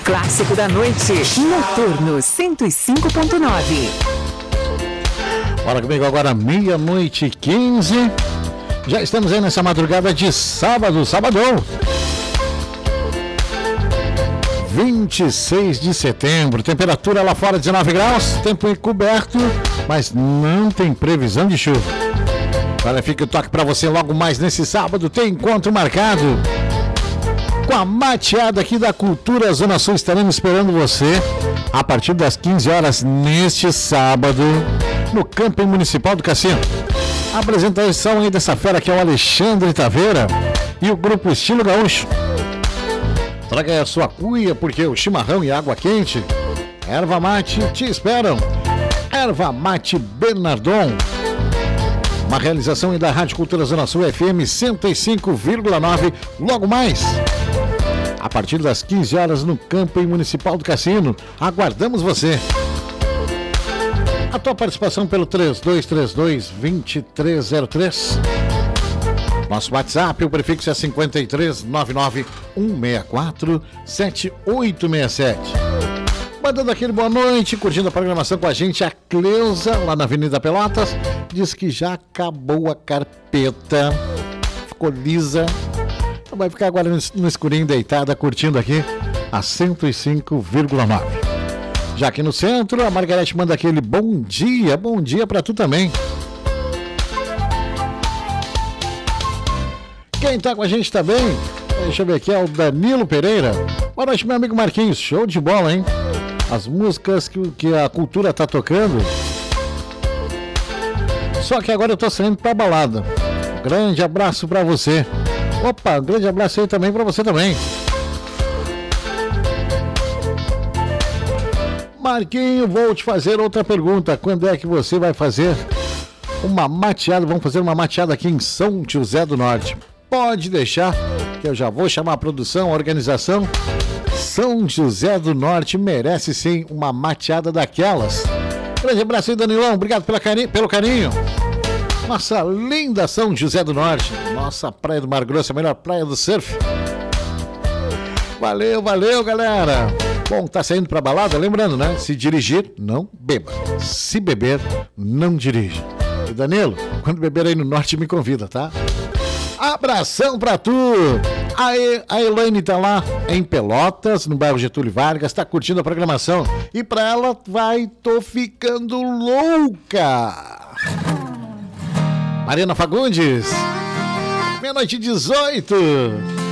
clássico da noite. Noturno 105.9. Bora comigo agora, 00:15. Já estamos aí nessa madrugada de sábado, sabadão. 26 de setembro, temperatura lá fora 19 graus, tempo encoberto, mas não tem previsão de chuva. Olha, fica o toque para você logo mais nesse sábado, tem encontro marcado com a mateada aqui da Cultura Zona Sul. Estaremos esperando você a partir das 15 horas neste sábado no Camping Municipal do Cassino. A apresentação aí dessa fera que é o Alexandre Taveira e o grupo Estilo Gaúcho. Traga aí a sua cuia, porque o chimarrão e água quente, erva mate, te esperam. Erva mate Bernardon. Uma realização aí da Rádio Cultura Zona Sul FM 105,9. Logo mais, a partir das 15 horas no Camping Municipal do Cassino. Aguardamos você. A tua participação pelo 3232-2303. Nosso WhatsApp, o prefixo é 53-99-164-7867. Mandando aquele boa noite, curtindo a programação com a gente, a Cleusa, lá na Avenida Pelotas, diz que já acabou a carpeta, ficou lisa, então vai ficar agora no escurinho deitada, curtindo aqui a 105,9. Já aqui no centro, a Margarete manda aquele bom dia pra tu também. Quem tá com a gente também, deixa eu ver aqui, é o Danilo Pereira. Boa noite, meu amigo Marquinhos, show de bola, hein? As músicas que a cultura tá tocando. Só que agora eu tô saindo pra balada. Grande abraço pra você. Opa, grande abraço aí também pra você também. Marquinho, vou te fazer outra pergunta. Quando é que você vai fazer uma mateada? Vamos fazer uma mateada aqui em São José do Norte. Pode deixar, que eu já vou chamar a produção, a organização. São José do Norte merece sim uma mateada daquelas. Grande abraço aí, Danilão. Obrigado pelo carinho. Nossa linda São José do Norte. Nossa Praia do Mar Grosso, a melhor praia do surf. Valeu, galera. Bom, tá saindo pra balada? Lembrando, né? Se dirigir, não beba. Se beber, não dirija. E Danilo, quando beber aí no norte, me convida, tá? Abração pra tu! A Elaine tá lá em Pelotas, no bairro Getúlio Vargas, tá curtindo a programação. E pra ela vai, tô ficando louca! Mariana Fagundes, 00:18.